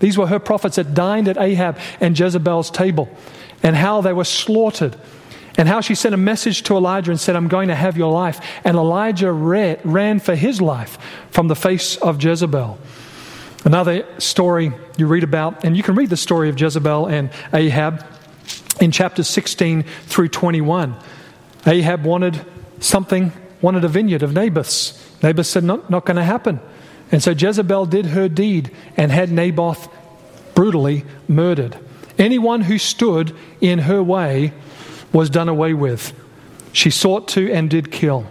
These were her prophets that dined at Ahab and Jezebel's table, and how they were slaughtered, and how she sent a message to Elijah and said, I'm going to have your life. And Elijah ran for his life from the face of Jezebel. Another story you read about, and you can read the story of Jezebel and Ahab in chapters 16 through 21. Ahab wanted a vineyard of Naboth's. Naboth said, not going to happen. And so Jezebel did her deed and had Naboth brutally murdered. Anyone who stood in her way was done away with. She sought to and did kill.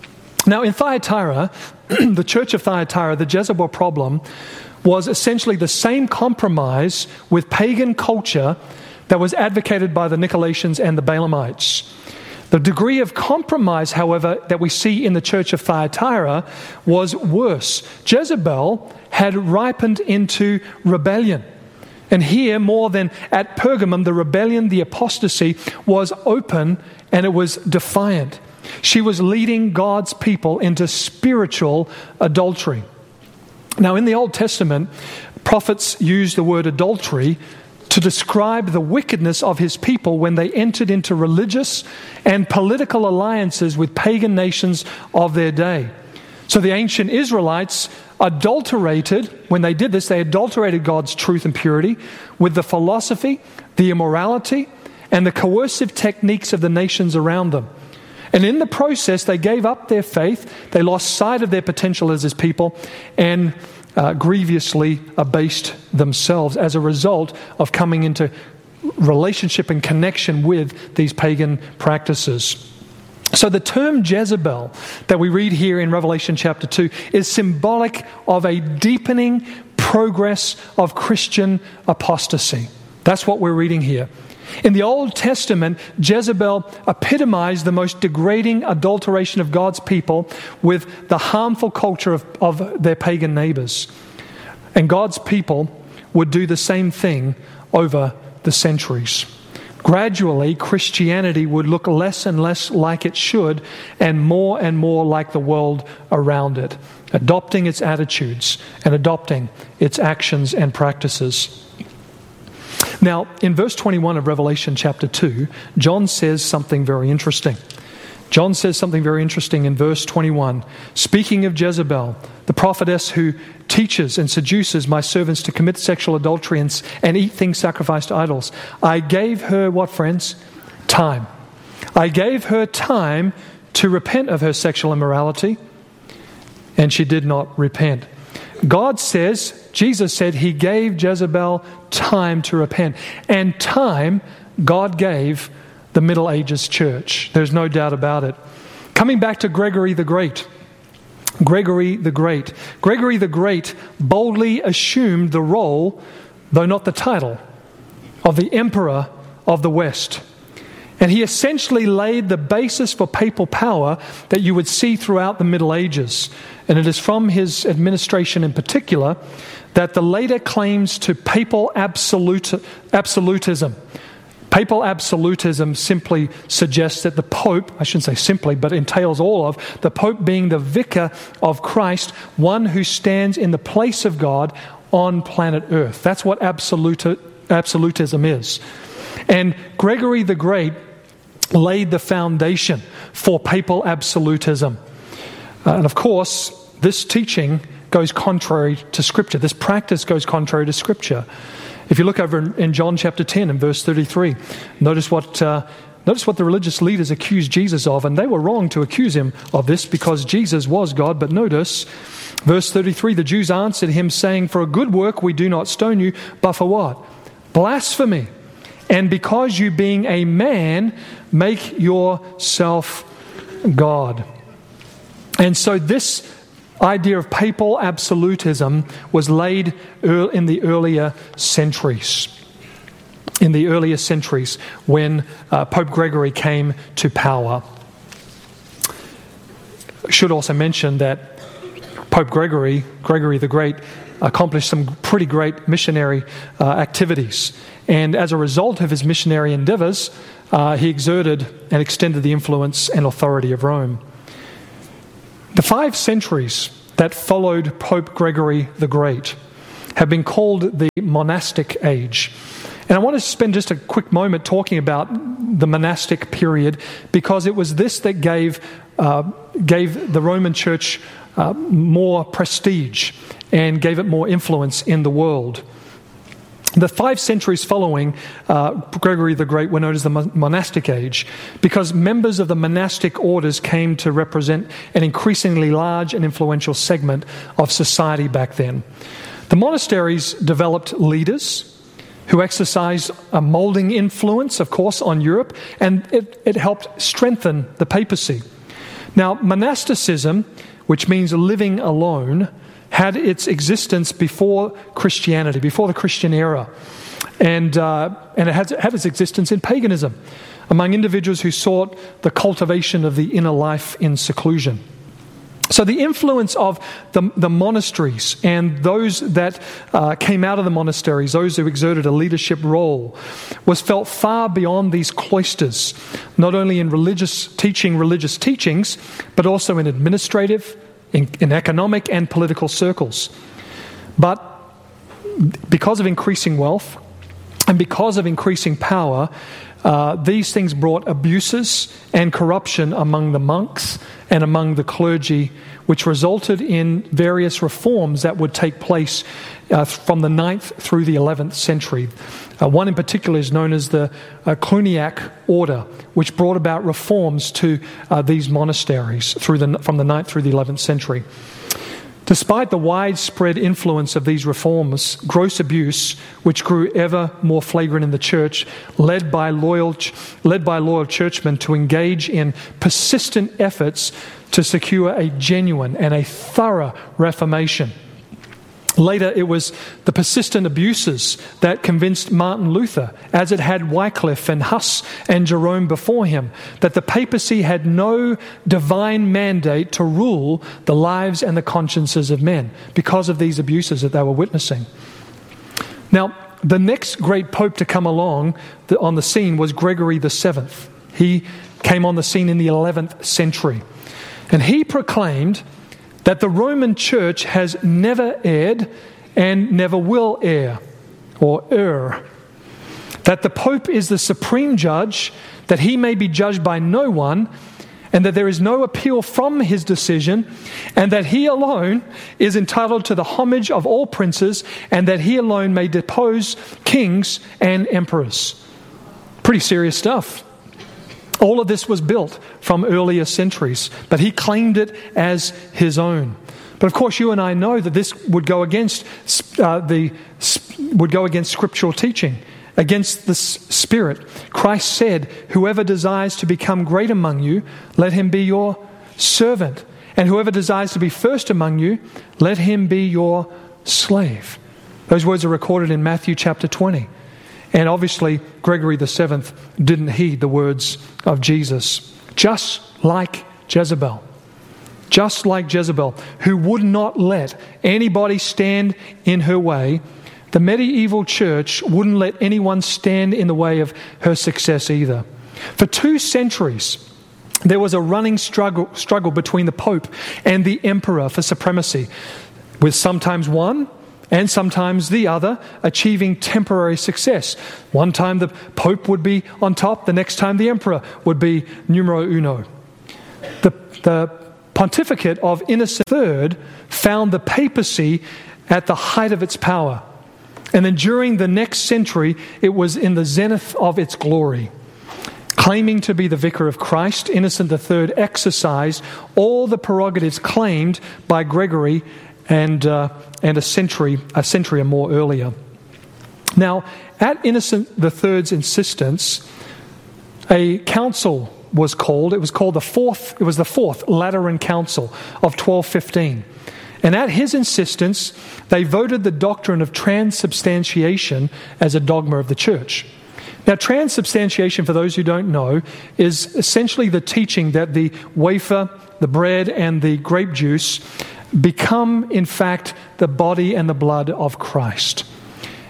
Now in Thyatira, the church of Thyatira, the Jezebel problem was essentially the same compromise with pagan culture that was advocated by the Nicolaitans and the Balaamites. The degree of compromise, however, that we see in the church of Thyatira was worse. Jezebel had ripened into rebellion. And here, more than at Pergamum, the rebellion, the apostasy, was open and it was defiant. She was leading God's people into spiritual adultery. Now, in the Old Testament, prophets used the word adultery to describe the wickedness of his people when they entered into religious and political alliances with pagan nations of their day. So the ancient Israelites adulterated, when they did this, they adulterated God's truth and purity with the philosophy, the immorality, and the coercive techniques of the nations around them. And in the process, they gave up their faith, they lost sight of their potential as his people, and grievously abased themselves as a result of coming into relationship and connection with these pagan practices. So the term Jezebel that we read here in Revelation chapter 2 is symbolic of a deepening progress of Christian apostasy. That's what we're reading here. In the Old Testament, Jezebel epitomized the most degrading adulteration of God's people with the harmful culture of their pagan neighbors. And God's people would do the same thing over the centuries. Gradually, Christianity would look less and less like it should and more like the world around it, adopting its attitudes and adopting its actions and practices. Now, in verse 21 of Revelation chapter 2, John says something very interesting. John says something very interesting in verse 21. Speaking of Jezebel, the prophetess who teaches and seduces my servants to commit sexual adultery and eat things sacrificed to idols. I gave her, what friends? Time. I gave her time to repent of her sexual immorality, and she did not repent. God says, Jesus said he gave Jezebel time to repent. And time God gave the Middle Ages church. There's no doubt about it. Coming back to Gregory the Great. Gregory the Great boldly assumed the role, though not the title, of the Emperor of the West. And he essentially laid the basis for papal power that you would see throughout the Middle Ages. And it is from his administration in particular that the later claims to papal absolutism. Papal absolutism simply suggests that the Pope, I shouldn't say simply, but entails all of, the Pope being the vicar of Christ, one who stands in the place of God on planet Earth. That's what absolutism is. And Gregory the Great laid the foundation for papal absolutism. And of course, this teaching goes contrary to Scripture. This practice goes contrary to Scripture. If you look over in John chapter 10 and verse 33, notice what the religious leaders accused Jesus of, and they were wrong to accuse him of this because Jesus was God. But notice, verse 33, the Jews answered him saying, for a good work we do not stone you, but for what? Blasphemy. And because you being a man, make yourself God. And so this idea of papal absolutism was laid in the earlier centuries. In the earlier centuries when Pope Gregory came to power. I should also mention that Pope Gregory the Great, accomplished some pretty great missionary activities. And as a result of his missionary endeavors, he exerted and extended the influence and authority of Rome. The 5 centuries that followed Pope Gregory the Great have been called the monastic age. And I want to spend just a quick moment talking about the monastic period, because it was this that gave the Roman Church more prestige and gave it more influence in the world. The 5 centuries following Gregory the Great were known as the monastic age, because members of the monastic orders came to represent an increasingly large and influential segment of society back then. The monasteries developed leaders who exercised a molding influence, of course, on Europe, and it helped strengthen the papacy. Now, monasticism, which means living alone, had its existence before Christianity, before the Christian era. And it had its existence in paganism, among individuals who sought the cultivation of the inner life in seclusion. So the influence of the monasteries and those that came out of the monasteries, those who exerted a leadership role, was felt far beyond these cloisters, not only in religious teachings, but also in administrative, in economic and political circles. But because of increasing wealth and because of increasing power, these things brought abuses and corruption among the monks and among the clergy, which resulted in various reforms that would take place from the 9th through the 11th century. One in particular is known as the Cluniac Order, which brought about reforms to these monasteries from the 9th through the 11th century. Despite the widespread influence of these reforms, gross abuse, which grew ever more flagrant in the church, led by loyal churchmen to engage in persistent efforts to secure a genuine and a thorough reformation. Later, it was the persistent abuses that convinced Martin Luther, as it had Wycliffe and Huss and Jerome before him, that the papacy had no divine mandate to rule the lives and the consciences of men because of these abuses that they were witnessing. Now, the next great pope to come along on the scene was Gregory VII. He came on the scene in the 11th century. And he proclaimed that the Roman Church has never erred and never will err, or err. That the Pope is the supreme judge, that he may be judged by no one, and that there is no appeal from his decision, and that he alone is entitled to the homage of all princes, and that he alone may depose kings and emperors. Pretty serious stuff. All of this was built from earlier centuries, but he claimed it as his own. But of course, you and I know that this would go against scriptural teaching, against the Spirit. Christ said, "Whoever desires to become great among you, let him be your servant, and whoever desires to be first among you, let him be your slave." Those words are recorded in Matthew chapter 20. And obviously, Gregory VII didn't heed the words of Jesus. Just like Jezebel, who would not let anybody stand in her way, the medieval church wouldn't let anyone stand in the way of her success either. For 2 centuries, there was a running struggle between the Pope and the Emperor for supremacy, with sometimes one and sometimes the other achieving temporary success. One time the Pope would be on top, the next time the Emperor would be numero uno. The pontificate of Innocent III found the papacy at the height of its power. And then during the next century, it was in the zenith of its glory. Claiming to be the vicar of Christ, Innocent III exercised all the prerogatives claimed by Gregory and a century or more earlier. Now, at Innocent III's insistence, a council was called. It was called the Fourth Lateran Council of 1215. And at his insistence, they voted the doctrine of transubstantiation as a dogma of the church. Now, transubstantiation, for those who don't know, is essentially the teaching that the wafer, the bread, and the grape juice become, in fact, the body and the blood of Christ.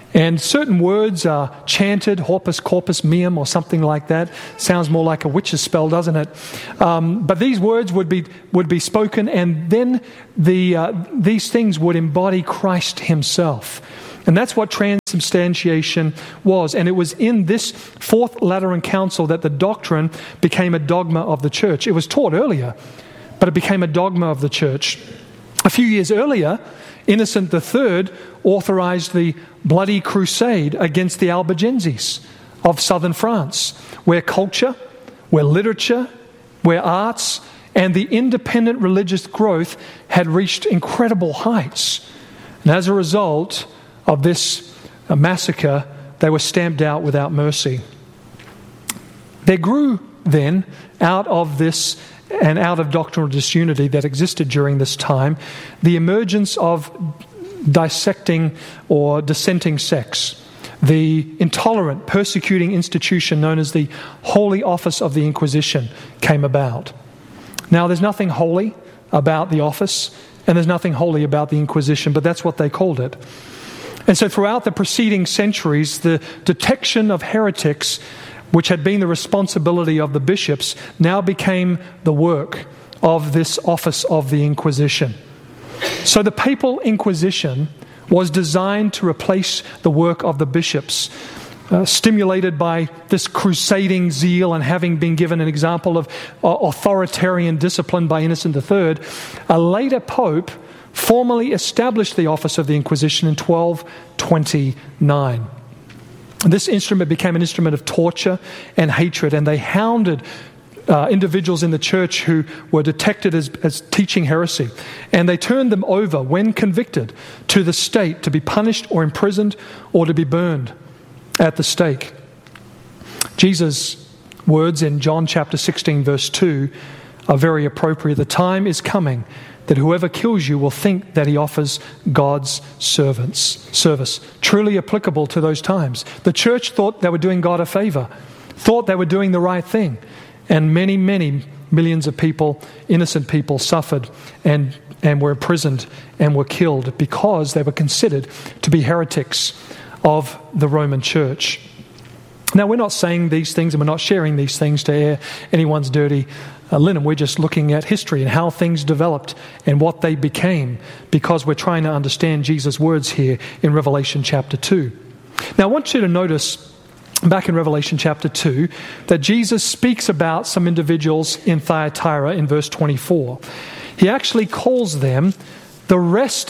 And certain words are chanted, Horpus Corpus Meum or something like that. Sounds more like a witch's spell, doesn't it? But these words would be spoken, and then these things would embody Christ himself. And that's what transubstantiation was. And it was in this Fourth Lateran Council that the doctrine became a dogma of the church. It was taught earlier, but it became a dogma of the church. A few years earlier, Innocent III authorized the bloody crusade against the Albigenses of southern France, where culture, where literature, where arts, and the independent religious growth had reached incredible heights. And as a result of this massacre, they were stamped out without mercy. There grew then, out of this and out of doctrinal disunity that existed during this time, the emergence of dissecting or dissenting sects, the intolerant, persecuting institution known as the Holy Office of the Inquisition came about. Now, there's nothing holy about the office, and there's nothing holy about the Inquisition, but that's what they called it. And so throughout the preceding centuries, the detection of heretics, which had been the responsibility of the bishops, now became the work of this office of the Inquisition. So the Papal Inquisition was designed to replace the work of the bishops, stimulated by this crusading zeal and having been given an example of authoritarian discipline by Innocent III. A later pope formally established the office of the Inquisition in 1229. This instrument became an instrument of torture and hatred, and they hounded individuals in the church who were detected as teaching heresy. And they turned them over, when convicted, to the state to be punished or imprisoned or to be burned at the stake. Jesus' words in John chapter 16, verse 2 are very appropriate. The time is coming that whoever kills you will think that he offers God's service. Truly applicable to those times. The church thought they were doing God a favor, thought they were doing the right thing. And many, many millions of people, innocent people, suffered and were imprisoned and were killed because they were considered to be heretics of the Roman Church. Now, we're not saying these things and we're not sharing these things to air anyone's dirty linen. We're just looking at history and how things developed and what they became, because we're trying to understand Jesus' words here in Revelation chapter 2. Now, I want you to notice back in Revelation chapter 2 that Jesus speaks about some individuals in Thyatira in verse 24. He actually calls them the rest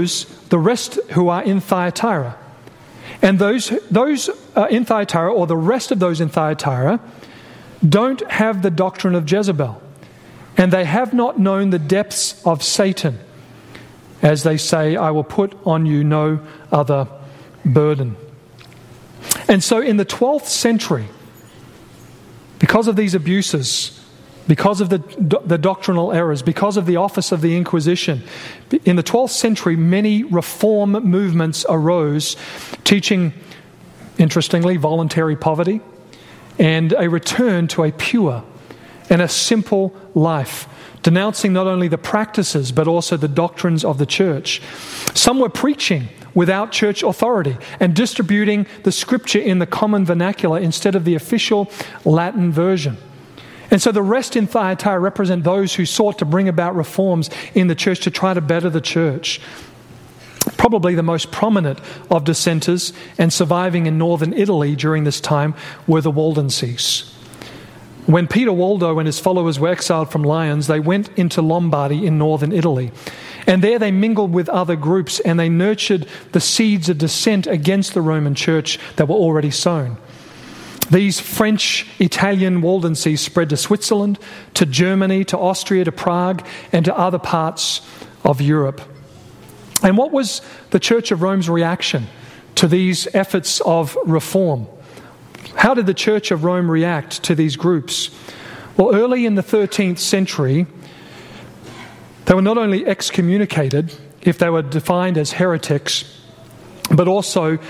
who are in Thyatira. And those in Thyatira, or the rest of those in Thyatira, don't have the doctrine of Jezebel, and they have not known the depths of Satan. As they say, I will put on you no other burden. And so in the 12th century, because of these abuses, because of the doctrinal errors, because of the office of the Inquisition, in the 12th century, many reform movements arose, teaching, interestingly, voluntary poverty and a return to a pure and a simple life, denouncing not only the practices but also the doctrines of the church. Some were preaching without church authority and distributing the scripture in the common vernacular instead of the official Latin version. And so the rest in Thyatira represent those who sought to bring about reforms in the church to try to better the church. Probably the most prominent of dissenters and surviving in northern Italy during this time were the Waldenses. When Peter Waldo and his followers were exiled from Lyons, they went into Lombardy in northern Italy. And there they mingled with other groups and they nurtured the seeds of dissent against the Roman Church that were already sown. These French-Italian Waldenses spread to Switzerland, to Germany, to Austria, to Prague, and to other parts of Europe. And what was the Church of Rome's reaction to these efforts of reform? How did the Church of Rome react to these groups? Well, early in the 13th century, they were not only excommunicated if they were defined as heretics, but also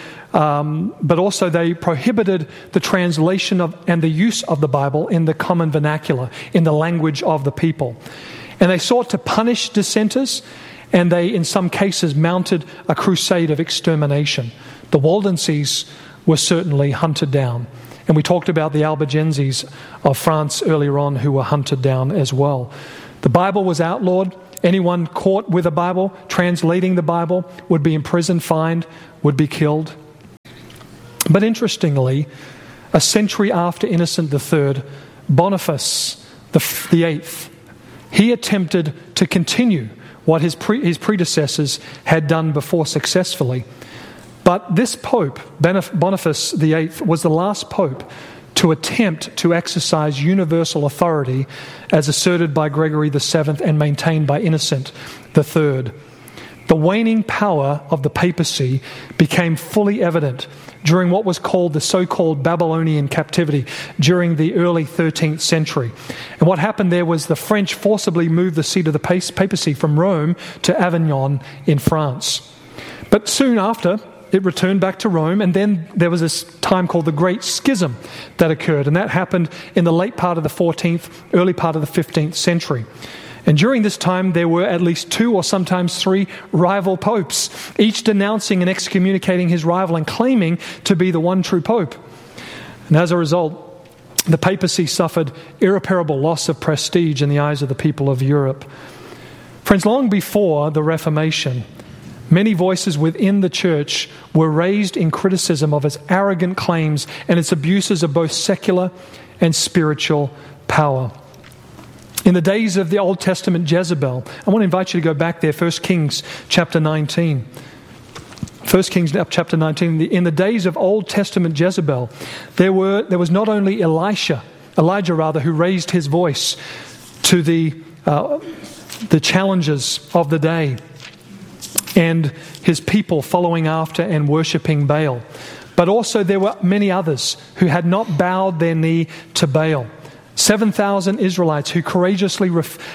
they prohibited the translation of and the use of the Bible in the common vernacular, in the language of the people. And they sought to punish dissenters, and they, in some cases, mounted a crusade of extermination The Waldenses were certainly hunted down. And we talked about the Albigenses of France earlier on who were hunted down as well. The Bible was outlawed. Anyone caught with a Bible, translating the Bible, would be imprisoned, fined, would be killed. But interestingly, a century after Innocent III, Boniface VIII, he attempted to continue what his predecessors had done before successfully. But this Pope, Boniface VIII, was the last Pope to attempt to exercise universal authority as asserted by Gregory VII and maintained by Innocent III. The waning power of the papacy became fully evident during what was called the so-called Babylonian captivity during the early 13th century. And what happened there was the French forcibly moved the seat of the papacy from Rome to Avignon in France. But soon after, it returned back to Rome, and then there was this time called the Great Schism that occurred, and that happened in the late part of the 14th, early part of the 15th century. And during this time, there were at least 2 or sometimes 3 rival popes, each denouncing and excommunicating his rival and claiming to be the one true pope. And as a result, the papacy suffered irreparable loss of prestige in the eyes of the people of Europe. Friends, long before the Reformation, many voices within the church were raised in criticism of its arrogant claims and its abuses of both secular and spiritual power. In the days of the Old Testament Jezebel, I want to invite you to go back there, 1 Kings chapter 19. 1 Kings chapter 19, in the days of Old Testament Jezebel, there was not only Elijah who raised his voice to the challenges of the day, and his people following after and worshipping Baal. But also there were many others who had not bowed their knee to Baal. 7,000 Israelites who courageously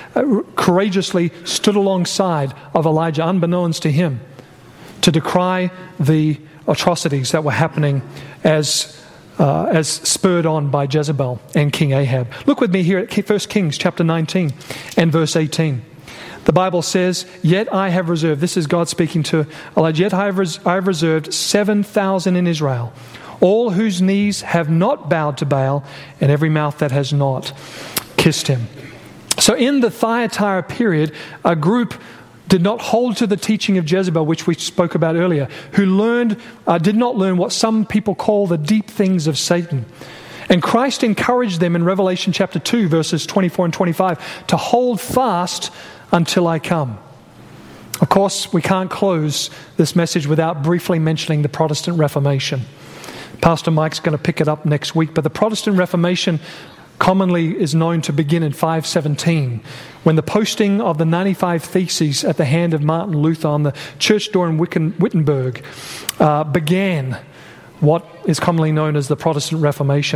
stood alongside of Elijah, unbeknownst to him, to decry the atrocities that were happening as spurred on by Jezebel and King Ahab. Look with me here at 1 Kings chapter 19 and verse 18. The Bible says, "Yet I have reserved," this is God speaking to Elijah, "Yet I have reserved 7,000 in Israel, all whose knees have not bowed to Baal, and every mouth that has not kissed him." So in the Thyatira period, a group did not hold to the teaching of Jezebel, which we spoke about earlier, who did not learn what some people call the deep things of Satan. And Christ encouraged them in Revelation chapter 2, verses 24 and 25, to hold fast until I come. Of course, we can't close this message without briefly mentioning the Protestant Reformation. Pastor Mike's going to pick it up next week, but the Protestant Reformation commonly is known to begin in 517, when the posting of the 95 Theses at the hand of Martin Luther on the church door in Wittenberg began what is commonly known as the Protestant Reformation,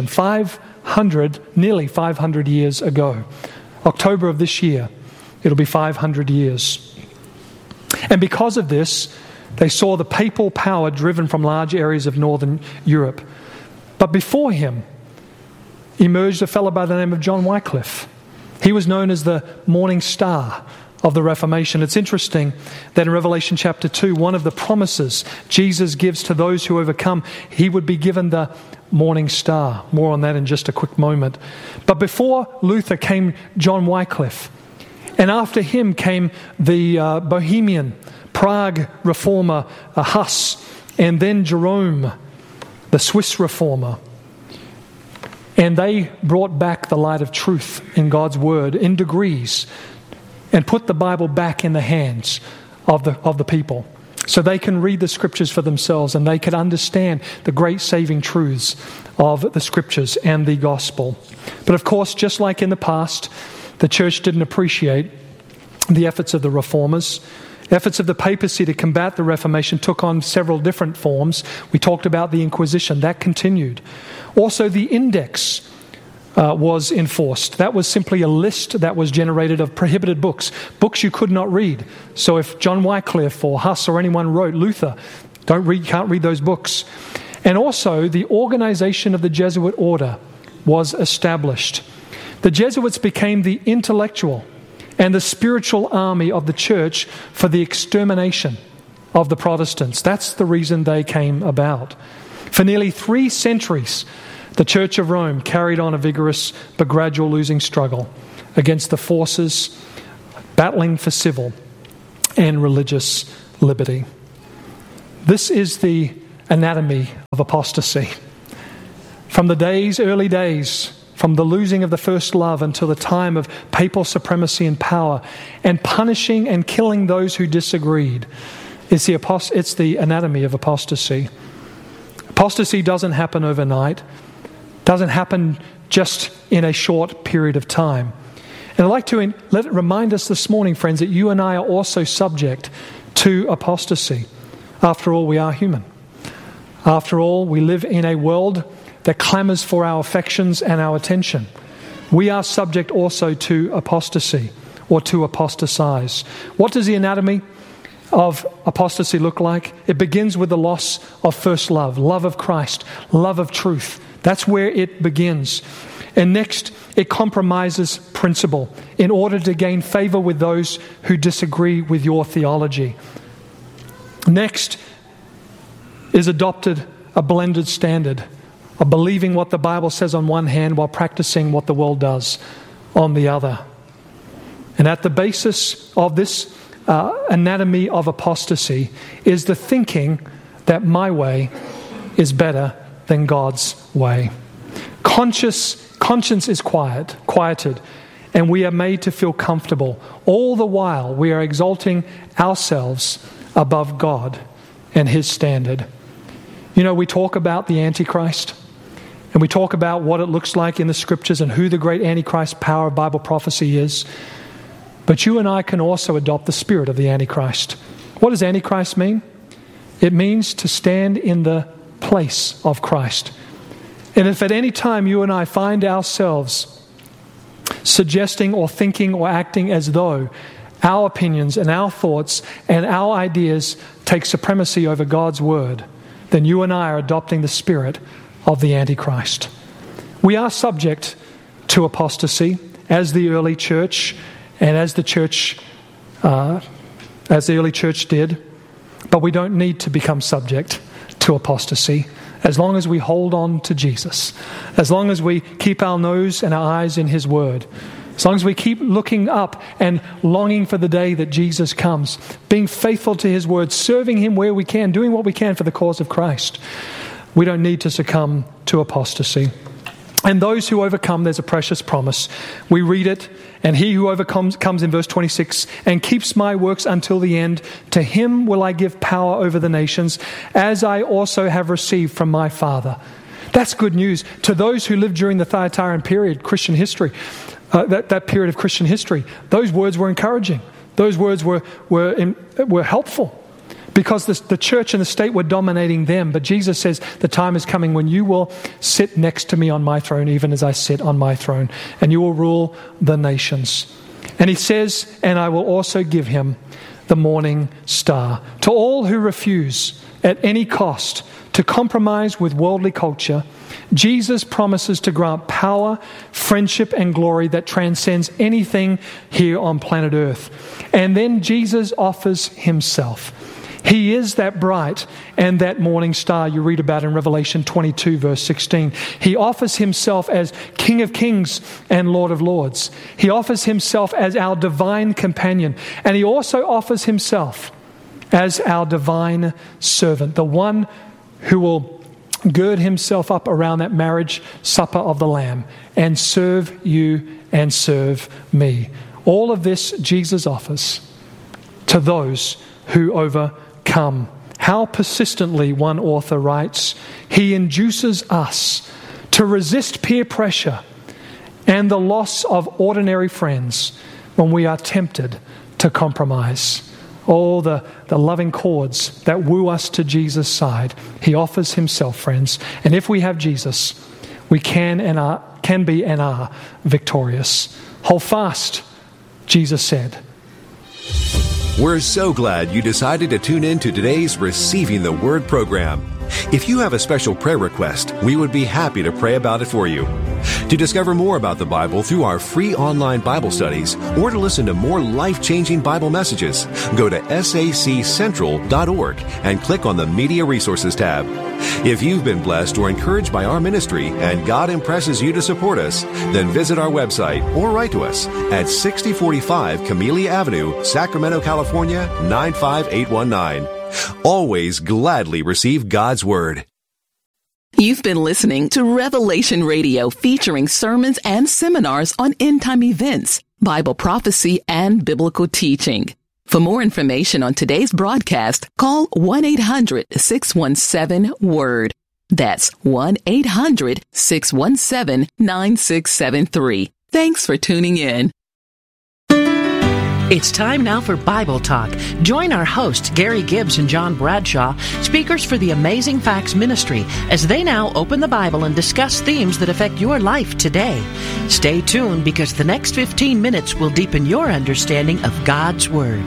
nearly 500 years ago. October of this year, it'll be 500 years. And because of this, they saw the papal power driven from large areas of northern Europe. But before him emerged a fellow by the name of John Wycliffe. He was known as the morning star of the Reformation. It's interesting that in Revelation chapter 2, one of the promises Jesus gives to those who overcome, he would be given the morning star. More on that in just a quick moment. But before Luther came John Wycliffe, and after him came the Bohemian Prague reformer Huss, and then Jerome, the Swiss reformer. And they brought back the light of truth in God's word in degrees and put the Bible back in the hands of the people so they can read the scriptures for themselves and they can understand the great saving truths of the scriptures and the gospel. But of course, just like in the past, the church didn't appreciate the efforts of the reformers. Efforts of the papacy to combat the Reformation took on several different forms. We talked about the Inquisition. That continued. Also, the Index was enforced. That was simply a list that was generated of prohibited books, books you could not read. So if John Wycliffe or Huss or anyone wrote Luther, can't read those books. And also, the organization of the Jesuit order was established. The Jesuits became the intellectual and the spiritual army of the church for the extermination of the Protestants. That's the reason they came about. For nearly 3 centuries, the Church of Rome carried on a vigorous but gradual losing struggle against the forces battling for civil and religious liberty. This is the anatomy of apostasy. From the early days, from the losing of the first love until the time of papal supremacy and power, and punishing and killing those who disagreed, it's the anatomy of apostasy. Apostasy doesn't happen overnight, doesn't happen just in a short period of time. And I'd like to remind us this morning, friends, that you and I are also subject to apostasy. After all, we are human. After all, we live in a world that clamors for our affections and our attention. We are subject also to apostasy or to apostatize. What does the anatomy of apostasy look like? It begins with the loss of first love of Christ, love of truth. That's where it begins. And next, it compromises principle in order to gain favor with those who disagree with your theology. Next is adopted a blended standard of believing what the Bible says on one hand while practicing what the world does on the other. And at the basis of this anatomy of apostasy is the thinking that my way is better than God's way. Conscience is quieted, and we are made to feel comfortable. All the while we are exalting ourselves above God and His standard. You know, we talk about the Antichrist, and we talk about what it looks like in the Scriptures and who the great Antichrist power of Bible prophecy is. But you and I can also adopt the spirit of the Antichrist. What does Antichrist mean? It means to stand in the place of Christ. And if at any time you and I find ourselves suggesting or thinking or acting as though our opinions and our thoughts and our ideas take supremacy over God's word, then you and I are adopting the spirit of the Antichrist. We are subject to apostasy as the early church and as the early church did, but we don't need to become subject to apostasy as long as we hold on to Jesus, as long as we keep our nose and our eyes in His word, as long as we keep looking up and longing for the day that Jesus comes, being faithful to His word, serving Him where we can, doing what we can for the cause of Christ. We don't need to succumb to apostasy. And those who overcome, there's a precious promise. We read it, and he who overcomes comes in verse 26, and keeps my works until the end. To him will I give power over the nations, as I also have received from my Father. That's good news. To those who lived during the Thyatiran period, Christian history, that period of Christian history, those words were encouraging. Those words were helpful. Because the church and the state were dominating them. But Jesus says, the time is coming when you will sit next to me on my throne, even as I sit on my throne, and you will rule the nations. And He says, and I will also give him the morning star. To all who refuse at any cost to compromise with worldly culture, Jesus promises to grant power, friendship, and glory that transcends anything here on planet Earth. And then Jesus offers Himself. He is that bright and that morning star you read about in Revelation 22, verse 16. He offers Himself as King of Kings and Lord of Lords. He offers Himself as our divine companion. And He also offers Himself as our divine servant, the one who will gird Himself up around that marriage supper of the Lamb and serve you and serve me. All of this Jesus offers to those who overcome. How persistently, one author writes, He induces us to resist peer pressure and the loss of ordinary friends when we are tempted to compromise. Oh, the loving chords that woo us to Jesus' side. He offers Himself, friends. And if we have Jesus, we can be and are victorious. Hold fast, Jesus said. We're so glad you decided to tune in to today's Receiving the Word program. If you have a special prayer request, we would be happy to pray about it for you. To discover more about the Bible through our free online Bible studies or to listen to more life-changing Bible messages, go to saccentral.org and click on the Media Resources tab. If you've been blessed or encouraged by our ministry and God impresses you to support us, then visit our website or write to us at 6045 Camellia Avenue, Sacramento, California, 95819. Always gladly receive God's Word. You've been listening to Revelation Radio, featuring sermons and seminars on end-time events, Bible prophecy, and biblical teaching. For more information on today's broadcast, call 1-800-617-WORD. That's 1-800-617-9673. Thanks for tuning in. It's time now for Bible Talk. Join our hosts, Gary Gibbs and John Bradshaw, speakers for the Amazing Facts Ministry, as they now open the Bible and discuss themes that affect your life today. Stay tuned, because the next 15 minutes will deepen your understanding of God's Word.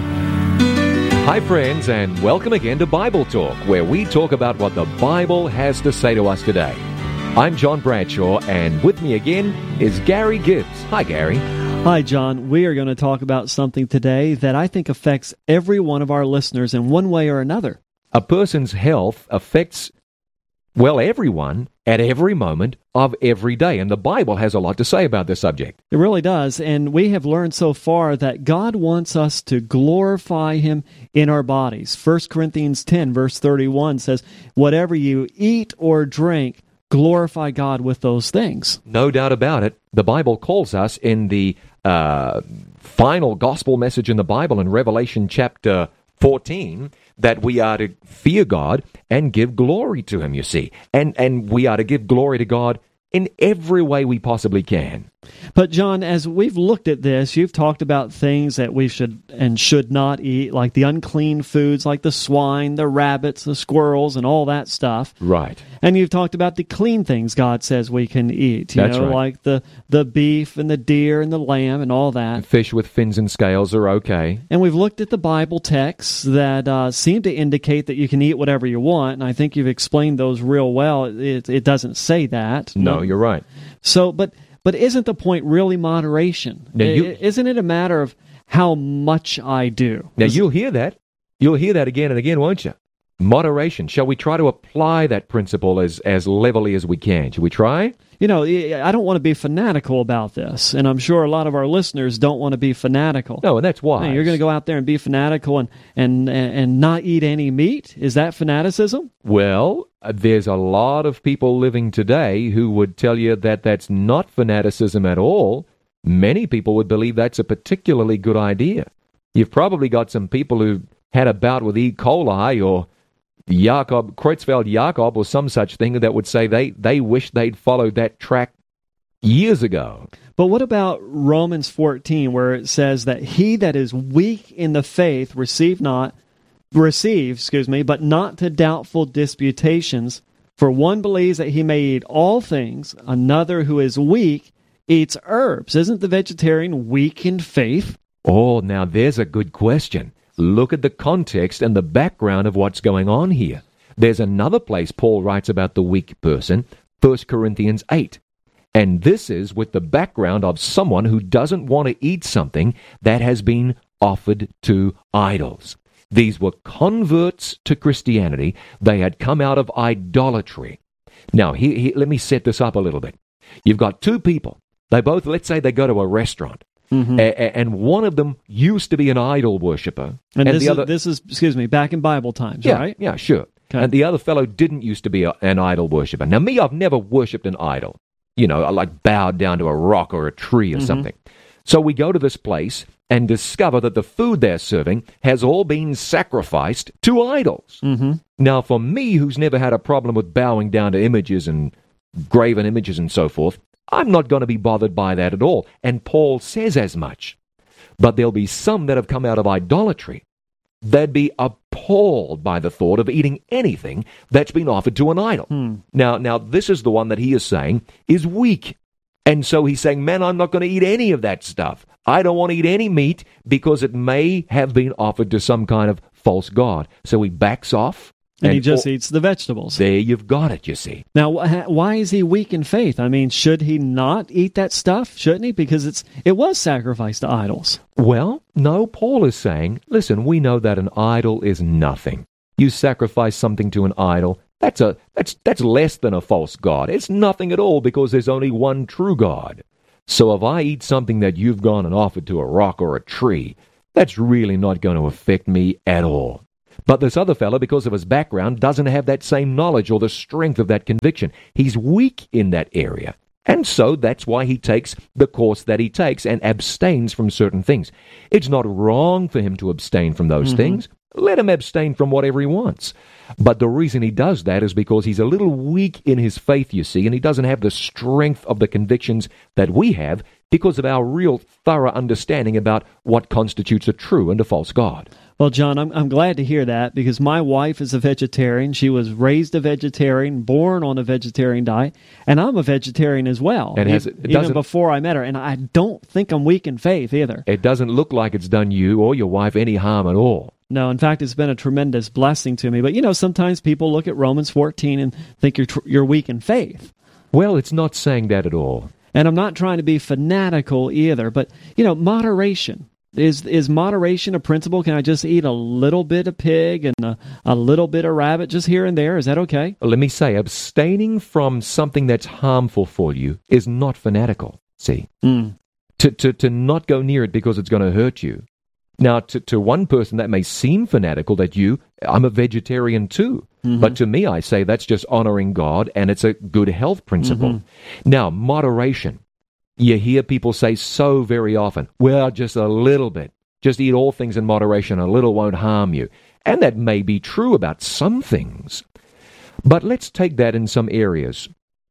Hi friends, and welcome again to Bible Talk, where we talk about what the Bible has to say to us today. I'm John Bradshaw, and with me again is Gary Gibbs. Hi, Gary. Hi, John. We are going to talk about something today that I think affects every one of our listeners in one way or another. A person's health affects, well, everyone at every moment of every day, and the Bible has a lot to say about this subject. It really does, and we have learned so far that God wants us to glorify Him in our bodies. 1 Corinthians 10, verse 31 says, "Whatever you eat or drink, glorify God with those things." No doubt about it. The Bible calls us in the final gospel message in the Bible in Revelation chapter 14 that we are to fear God and give glory to Him, you see. And we are to give glory to God in every way we possibly can. But John, as we've looked at this, you've talked about things that we should and should not eat, like the unclean foods, like the swine, the rabbits, the squirrels, and all that stuff. Right. And you've talked about the clean things God says we can eat. That's right. Like the beef and the deer and the lamb and all that. And fish with fins and scales are okay. And we've looked at the Bible texts that seem to indicate that you can eat whatever you want, and I think you've explained those real well. It doesn't say that. No, you're right. So, but isn't the point really moderation? Now Isn't it a matter of how much I do? Now, you'll hear that. You'll hear that again and again, won't you? Moderation. Shall we try to apply that principle as levelly as we can? Shall we try? I don't want to be fanatical about this, and I'm sure a lot of our listeners don't want to be fanatical. No, and that's why. You're going to go out there and be fanatical and not eat any meat? Is that fanaticism? Well, there's a lot of people living today who would tell you that that's not fanaticism at all. Many people would believe that's a particularly good idea. You've probably got some people who had a bout with E. coli or Creutzfeldt-Jakob or some such thing that would say they wish they'd followed that track years ago. But what about Romans 14, where it says that he that is weak in the faith receives, but not to doubtful disputations. For one believes that he may eat all things, another who is weak eats herbs. Isn't the vegetarian weak in faith? Oh, now there's a good question. Look at the context and the background of what's going on here. There's another place Paul writes about the weak person, 1 Corinthians 8. And this is with the background of someone who doesn't want to eat something that has been offered to idols. These were converts to Christianity. They had come out of idolatry. Now, let me set this up a little bit. You've got two people. They both, let's say they go to a restaurant. Mm-hmm. And one of them used to be an idol worshiper. And this is back in Bible times, right? Yeah, sure. Okay. And the other fellow didn't used to be an idol worshiper. Now, me, I've never worshipped an idol. I like bowed down to a rock or a tree or something. So we go to this place and discover that the food they're serving has all been sacrificed to idols. Mm-hmm. Now, for me, who's never had a problem with bowing down to images and graven images and so forth, I'm not going to be bothered by that at all. And Paul says as much. But there'll be some that have come out of idolatry. They'd be appalled by the thought of eating anything that's been offered to an idol. Now, this is the one that he is saying is weak. And so he's saying, man, I'm not going to eat any of that stuff. I don't want to eat any meat because it may have been offered to some kind of false god. So he backs off. And he just eats the vegetables. There you've got it, you see. Now, why is he weak in faith? I mean, should he not eat that stuff? Shouldn't he? Because it was sacrificed to idols. Well, no, Paul is saying, listen, we know that an idol is nothing. You sacrifice something to an idol, that's less than a false god. It's nothing at all because there's only one true God. So if I eat something that you've gone and offered to a rock or a tree, that's really not going to affect me at all. But this other fellow, because of his background, doesn't have that same knowledge or the strength of that conviction. He's weak in that area. And so that's why he takes the course that he takes and abstains from certain things. It's not wrong for him to abstain from those things. Let him abstain from whatever he wants. But the reason he does that is because he's a little weak in his faith, you see, and he doesn't have the strength of the convictions that we have because of our real thorough understanding about what constitutes a true and a false God. Well, John, I'm glad to hear that because my wife is a vegetarian. She was raised a vegetarian, born on a vegetarian diet, and I'm a vegetarian as well, and even before I met her. And I don't think I'm weak in faith either. It doesn't look like it's done you or your wife any harm at all. No, in fact, it's been a tremendous blessing to me. But, sometimes people look at Romans 14 and think you're weak in faith. Well, it's not saying that at all. And I'm not trying to be fanatical either, but, moderation. Is moderation a principle? Can I just eat a little bit of pig and a little bit of rabbit just here and there? Is that okay? Let me say, abstaining from something that's harmful for you is not fanatical, see? To not go near it because it's going to hurt you. Now, to one person, that may seem fanatical I'm a vegetarian too. But to me, I say that's just honoring God, and it's a good health principle. Now, moderation. You hear people say so very often, well, just a little bit. Just eat all things in moderation. A little won't harm you. And that may be true about some things. But let's take that in some areas.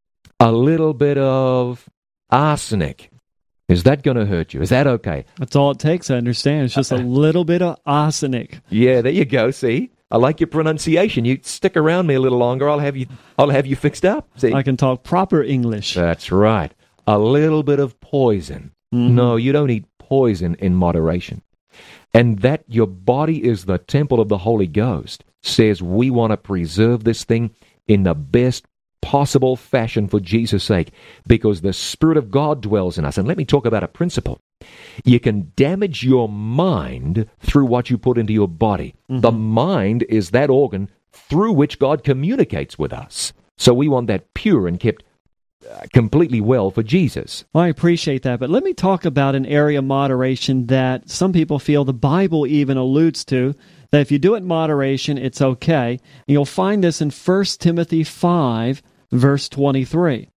A little bit of arsenic. Is that going to hurt you? Is that okay? That's all it takes, I understand. It's just a little bit of arsenic. Yeah, there you go, see? I like your pronunciation. You stick around me a little longer, I'll have you fixed up. See? I can talk proper English. That's right. A little bit of poison. No, you don't eat poison in moderation. And that your body is the temple of the Holy Ghost says we want to preserve this thing in the best possible fashion for Jesus' sake, because the Spirit of God dwells in us. And let me talk about a principle. You can damage your mind through what you put into your body. The mind is that organ through which God communicates with us. So we want that pure and kept completely well for Jesus. Well, I appreciate that, but let me talk about an area of moderation that some people feel the Bible even alludes to, that if you do it in moderation, it's okay. And you'll find this in 1 Timothy 5, verse 23.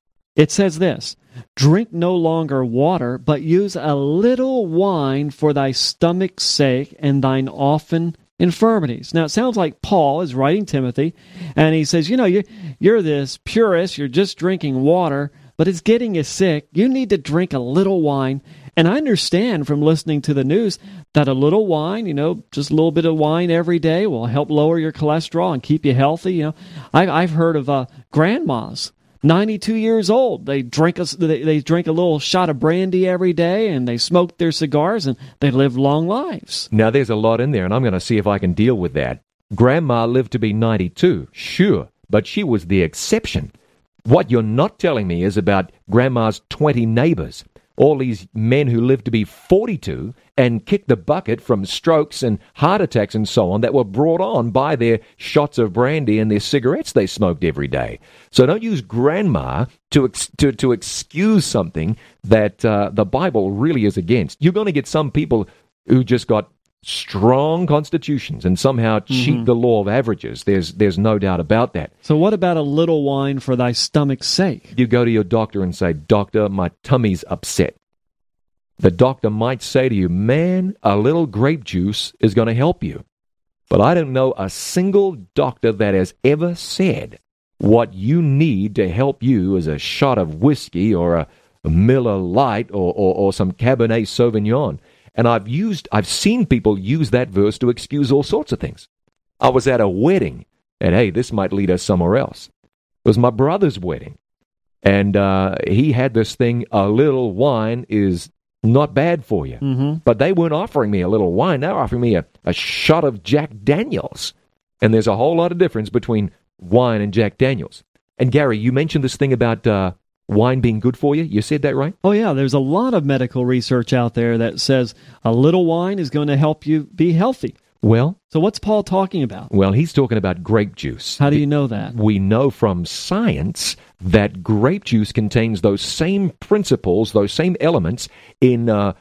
It says this, "Drink no longer water, but use a little wine for thy stomach's sake and thine often infirmities." Now, it sounds like Paul is writing Timothy, and he says, you're this purist, you're just drinking water, but it's getting you sick. You need to drink a little wine. And I understand from listening to the news that a little wine, just a little bit of wine every day will help lower your cholesterol and keep you healthy. I've heard of grandmas, 92 years old. They drink a little shot of brandy every day, and they smoke their cigars, and they live long lives. Now, there's a lot in there, and I'm going to see if I can deal with that. Grandma lived to be 92, sure, but she was the exception. What you're not telling me is about Grandma's 20 neighbors, all these men who lived to be 42 and kicked the bucket from strokes and heart attacks and so on that were brought on by their shots of brandy and their cigarettes they smoked every day. So don't use Grandma to excuse something that the Bible really is against. You're going to get some people who just got strong constitutions and somehow cheat the law of averages. There's no doubt about that. So what about a little wine for thy stomach's sake? You go to your doctor and say, "Doctor, my tummy's upset." The doctor might say to you, "Man, a little grape juice is going to help you." But I don't know a single doctor that has ever said what you need to help you is a shot of whiskey or a Miller Lite or some Cabernet Sauvignon. And I've seen people use that verse to excuse all sorts of things. I was at a wedding, and hey, this might lead us somewhere else. It was my brother's wedding, and he had this thing, a little wine is not bad for you. But they weren't offering me a little wine. They were offering me a shot of Jack Daniels. And there's a whole lot of difference between wine and Jack Daniels. And Gary, you mentioned this thing about wine being good for you. You said that right? Oh, yeah. There's a lot of medical research out there that says a little wine is going to help you be healthy. Well, so what's Paul talking about? Well, he's talking about grape juice. How do you know that? We know from science that grape juice contains those same principles, those same elements in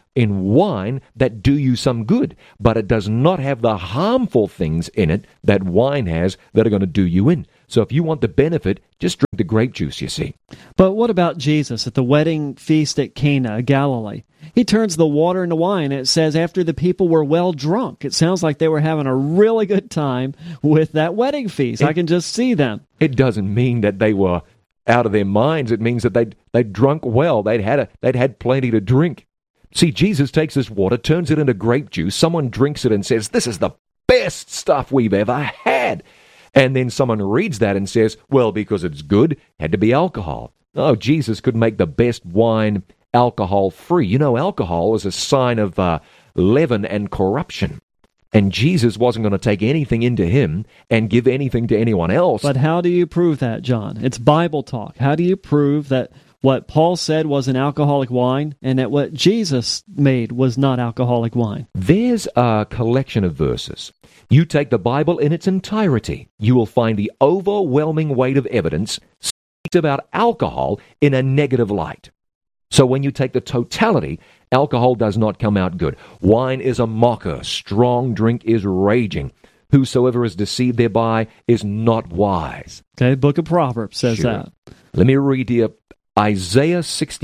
wine that do you some good, but it does not have the harmful things in it that wine has that are going to do you in. So if you want the benefit, just drink the grape juice, you see. But what about Jesus at the wedding feast at Cana, Galilee? He turns the water into wine, and it says after the people were well drunk. It sounds like they were having a really good time with that wedding feast. I can just see them. It doesn't mean that they were out of their minds. It means that they'd drunk well. They'd had plenty to drink. See, Jesus takes this water, turns it into grape juice. Someone drinks it and says, "This is the best stuff we've ever had." And then someone reads that and says, well, because it's good, it had to be alcohol. Oh, Jesus could make the best wine alcohol-free. You know, alcohol is a sign of leaven and corruption. And Jesus wasn't going to take anything into him and give anything to anyone else. But how do you prove that, John? It's Bible talk. How do you prove that what Paul said was an alcoholic wine and that what Jesus made was not alcoholic wine? There's a collection of verses. You take the Bible in its entirety, you will find the overwhelming weight of evidence speaks about alcohol in a negative light. So when you take the totality, alcohol does not come out good. Wine is a mocker. Strong drink is raging. Whosoever is deceived thereby is not wise. Okay, Book of Proverbs says that. Let me read you Isaiah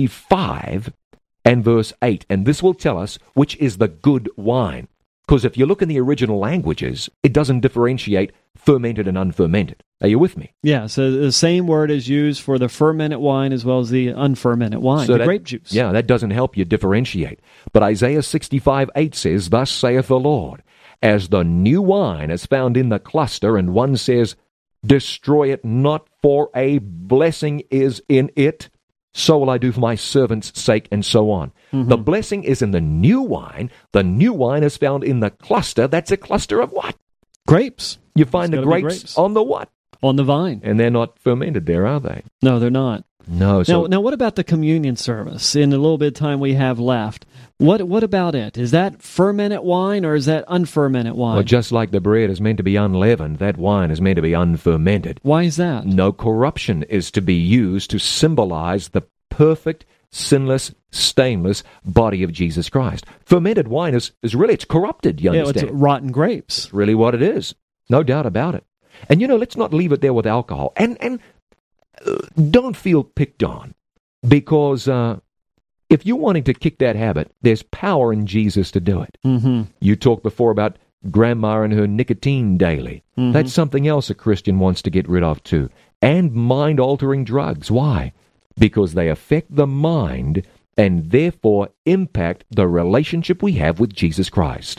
65 and verse 8, and this will tell us which is the good wine. Because if you look in the original languages, it doesn't differentiate fermented and unfermented. Are you with me? Yeah, so the same word is used for the fermented wine as well as the unfermented wine, so the grape juice. Yeah, that doesn't help you differentiate. But Isaiah 65:8 says, "Thus saith the Lord, as the new wine is found in the cluster, and one says, destroy it not, for a blessing is in it, so will I do for my servant's sake," and so on. Mm-hmm. The blessing is in the new wine. The new wine is found in the cluster. That's a cluster of what? Grapes. You find the grapes on the what? On the vine. And they're not fermented there, are they? No, they're not. No. So now, what about the communion service? In a little bit of time we have left, what about it? Is that fermented wine or is that unfermented wine? Well, just like the bread is meant to be unleavened, that wine is meant to be unfermented. Why is that? No corruption is to be used to symbolize the perfect, sinless, stainless body of Jesus Christ. Fermented wine is really, it's corrupted, you understand? It's rotten grapes. It's really what it is. No doubt about it. And, let's not leave it there with alcohol. And don't feel picked on, because if you're wanting to kick that habit, there's power in Jesus to do it. Mm-hmm. You talked before about Grandma and her nicotine daily. Mm-hmm. That's something else a Christian wants to get rid of too. And mind-altering drugs. Why? Because they affect the mind and therefore impact the relationship we have with Jesus Christ.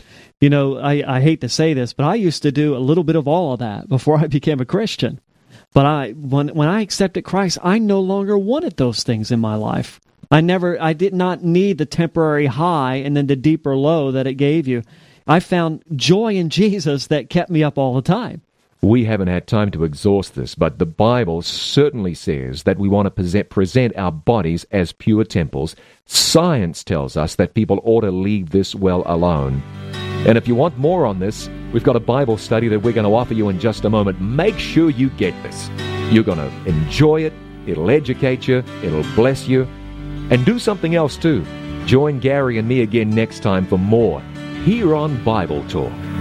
I hate to say this, but I used to do a little bit of all of that before I became a Christian. But when I accepted Christ, I no longer wanted those things in my life. I did not need the temporary high and then the deeper low that it gave you. I found joy in Jesus that kept me up all the time. We haven't had time to exhaust this, but the Bible certainly says that we want to present our bodies as pure temples. Science tells us that people ought to leave this well alone. And if you want more on this, we've got a Bible study that we're going to offer you in just a moment. Make sure you get this. You're going to enjoy it. It'll educate you. It'll bless you. And do something else too. Join Gary and me again next time for more here on Bible Talk.